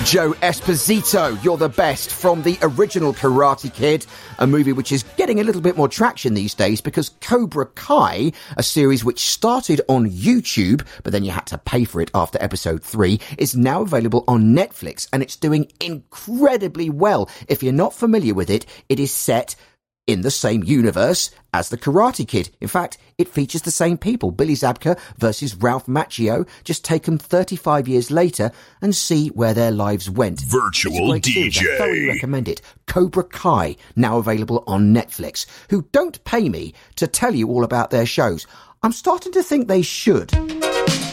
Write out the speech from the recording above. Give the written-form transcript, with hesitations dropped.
Joe Esposito, you're the best, from the original Karate Kid, a movie which is getting a little bit more traction these days because Cobra Kai, a series which started on YouTube, but then you had to pay for it after episode 3, is now available on Netflix, and it's doing incredibly well. If you're not familiar with it, it is set in the same universe as the Karate Kid. In fact, it features the same people, Billy Zabka versus Ralph Macchio. Just take them 35 years later and see where their lives went. Virtual DJ. Series. I thoroughly recommend it. Cobra Kai, now available on Netflix, who don't pay me to tell you all about their shows. I'm starting to think they should.